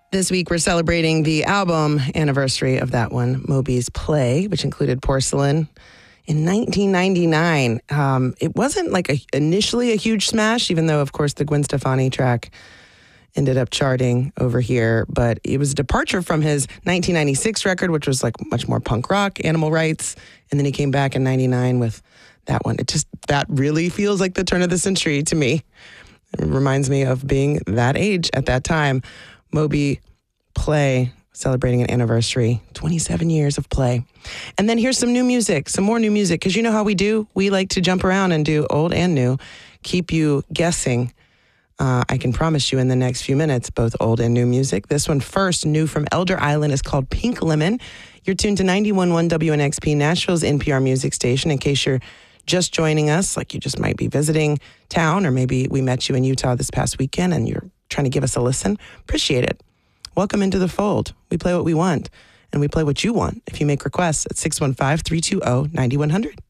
This week, we're celebrating the album anniversary of that one, Moby's Play, which included Porcelain in 1999. It wasn't initially a huge smash, even though, of course, the Gwen Stefani track ended up charting over here. But it was a departure from his 1996 record, which was much more punk rock, Animal Rights. And then he came back in 99 with that one. That really feels like the turn of the century to me. It reminds me of being that age at that time. Moby Play, celebrating an anniversary, 27 years of Play. And then here's some new music, some more new music, because you know how we do. We like to jump around and do old and new, keep you guessing. I can promise you in the next few minutes, both old and new music. This one first, new from Elder Island, is called Pink Lemon. You're tuned to 91.1 WNXP, Nashville's NPR music station. In case you're just joining us, you just might be visiting town, or maybe we met you in Utah this past weekend and you're trying to give us a listen. Appreciate it. Welcome into the fold. We play what we want, and we play what you want if you make requests at 615-320-9100.